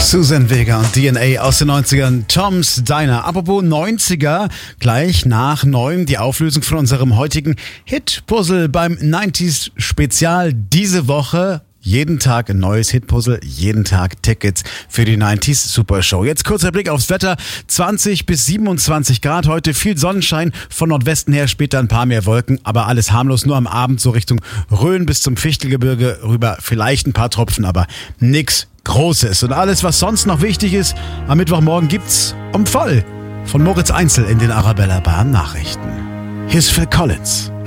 Susan Vega und DNA aus den 90ern, Tom's Diner. Apropos 90er, gleich nach 9 die Auflösung von unserem heutigen Hit-Puzzle beim 90s Spezial diese Woche. Jeden Tag ein neues Hitpuzzle, jeden Tag Tickets für die 90s Super Show. Jetzt kurzer Blick aufs Wetter. 20 bis 27 Grad heute, viel Sonnenschein, von Nordwesten her später ein paar mehr Wolken, aber alles harmlos, nur am Abend so Richtung Rhön bis zum Fichtelgebirge rüber vielleicht ein paar Tropfen, aber nix Großes. Und alles, was sonst noch wichtig ist, am Mittwochmorgen gibt's voll von Moritz Einzel in den Arabella Bahn Nachrichten. Hier ist Phil Collins.